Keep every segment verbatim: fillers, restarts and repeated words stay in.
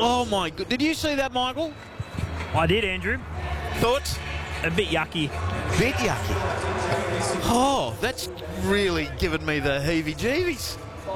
Oh, my God. Did you see that, Michael? I did, Andrew. Thoughts? A bit yucky. Bit yucky. Oh, that's really given me the heebie-jeebies.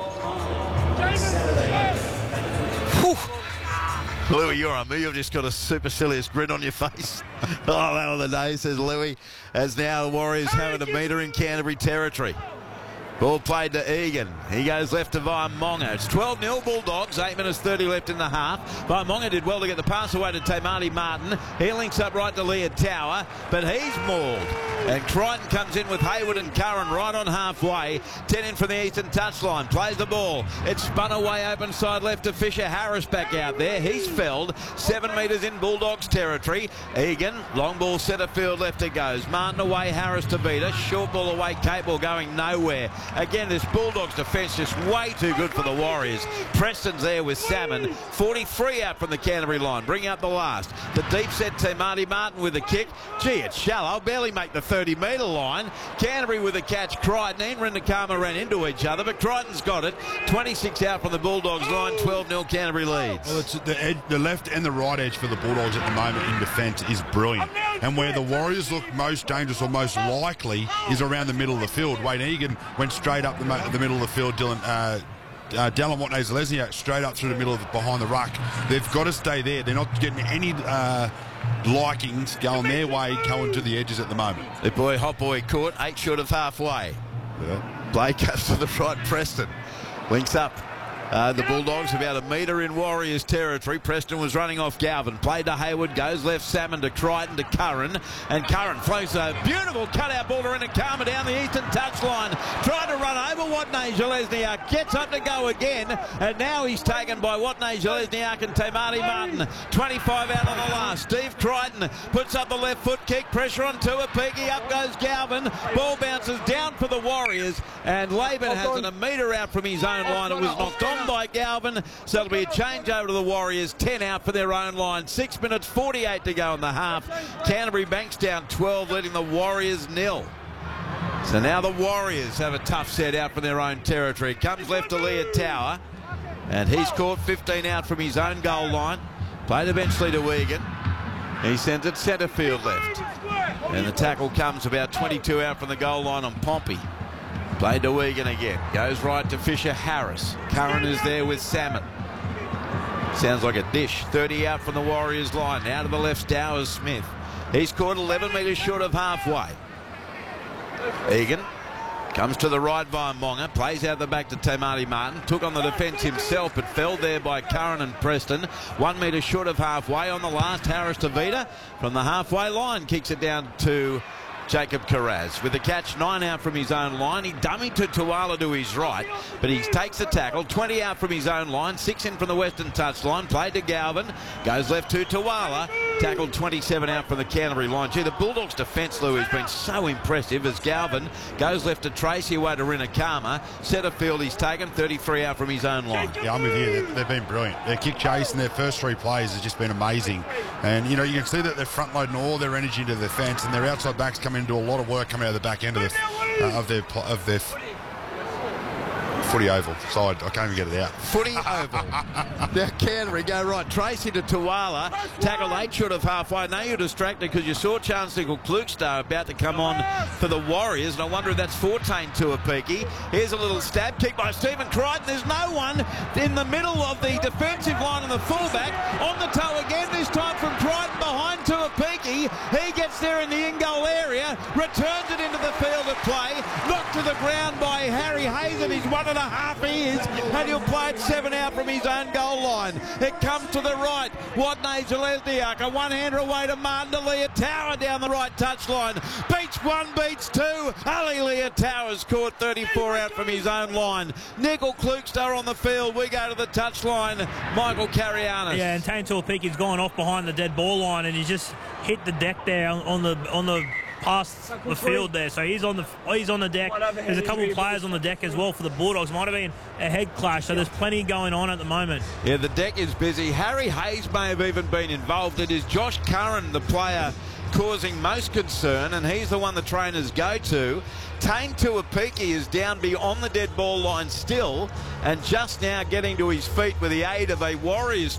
Whew. Louis, you're on me. You've just got a supercilious grin on your face. Oh, that of the day, says Louis, as now the Warriors having a metre in Canterbury territory. Ball played to Egan. He goes left to Vaimonga. It's twelve nil Bulldogs. eight minutes thirty left in the half. Vaimonga did well to get the pass away to Tamati Martin. He links up right to Leah Tower, but he's mauled. And Crichton comes in with Hayward and Curran right on halfway. ten in from the eastern touchline. Plays the ball. It's spun away open side left to Fisher Harris back out there. He's felled. Seven metres in Bulldogs territory. Egan, long ball centre field left it goes. Martin away, Harris to beat her. Short ball away, Cape Ball going nowhere. Again, this Bulldogs defence just way too good for the Warriors. Preston's there with Salmon. forty-three out from the Canterbury line. Bring out the last. The deep set to Marty Martin with a kick. Gee, it's shallow. Barely make the thirty metre line. Canterbury with a catch. Crichton. Inra and Nakama ran into each other, but Crichton's got it. twenty-six out from the Bulldogs line. twelve nil Canterbury leads. Well, it's the, edge, the left and the right edge for the Bulldogs at the moment in defence is brilliant. And where the Warriors look most dangerous or most likely is around the middle of the field. Wayne Egan went straight up the, the middle of the field. Dylan uh, uh, Dallin Watney-Zelezniak straight up through the middle of the, behind the ruck. They've got to stay there. They're not getting any uh, likings going their way going to the edges at the moment. The boy Hot Boy caught eight short of halfway. Yeah. Blake goes to the right. Preston links up. Uh, the Bulldogs about a metre in Warriors territory. Preston was running off Galvin. Played to Hayward. Goes left Salmon to Crichton to Curran. And Curran floats a beautiful cutout ball to Rinakama down the eastern touchline. Trying to run over Watney-Zelezniak. Gets up to go again. And now he's taken by Watney-Zelezniak and Tamati Martin. twenty-five out on the last. Steve Crichton puts up the left foot kick. Pressure on Tuapiki. Up goes Galvin. Ball bounces down for the Warriors. And Laban has it a metre out from his own line. It was knocked on by Galvin, so it'll be a change over to the Warriors. ten out for their own line. six minutes forty-eight to go in the half. Canterbury Bankstown twelve, leading the Warriors nil. So now the Warriors have a tough set out from their own territory. Comes left to Leah Tower, and he's caught fifteen out from his own goal line. Played eventually to Egan. He sends it centre field left. And the tackle comes about twenty-two out from the goal line on Pompey. Played to Egan again. Goes right to Fisher Harris. Curran is there with Salmon. Sounds like a dish. thirty out from the Warriors line. Now to the left, Stowers Smith. He's caught eleven metres short of halfway. Egan comes to the right by Monga. Plays out the back to Tamati Martin. Took on the defence himself, but fell there by Curran and Preston. One metre short of halfway on the last. Harris to Vita. From the halfway line, kicks it down to Jacob Carraz with the catch. Nine out from his own line. He dummied to Tuala to his right, but he takes the tackle. twenty out from his own line. Six in from the western touchline. Played to Galvin. Goes left to Tuala. Tackled twenty-seven out from the Canterbury line. Gee, the Bulldogs' defence, Lou, has been so impressive as Galvin goes left to Tracy away to Rinakama. Centre field he's taken. thirty-three out from his own line. Yeah, I'm with you. They've, they've been brilliant. Their kick chase and their first three plays has just been amazing. And, you know, you can see that they're front-loading all their energy into the defence, and their outside backs come in and do a lot of work coming out of the back end of, the, uh, of their of their footy oval side. I can't even get it out. Footy oval. Now Canterbury go right. Tracy to Tuala. Tackle eight short of halfway. Now you're distracted because you saw Chancellor Klukstar about to come on for the Warriors, and I wonder if that's fourteen Tuapiki. Here's a little stab kick by Stephen Crichton. There's no one in the middle of the defensive line and the fullback. On the toe again, this time from Crichton behind Tuapiki. He gets there in the in-goal area, returns it into the field of play, knocked to the ground by Harry Hazen. He's one and a half ears, and he'll play it seven out from his own goal line. It comes to the right. Watney-Zelezniak, a one-hander away to Martin to Leah Tower down the right touchline. Beats one, beats two. Ali Leah Tower's caught thirty-four out from his own line. Nickel Klukstar on the field. We go to the touchline. Michael Carianis. Yeah, and Tane Tuapiki's gone off behind the dead ball line, and he's just hit the deck there on the on the past the field there. So he's on the he's on the deck. There's a couple of players on the deck as well for the Bulldogs. Might have been a head clash. So there's plenty going on at the moment. Yeah, the deck is busy. Harry Hayes may have even been involved. It is Josh Curran, the player causing most concern, and he's the one the trainers go to. Tane Tuapiki is down beyond the dead ball line still, and just now getting to his feet with the aid of a Warriors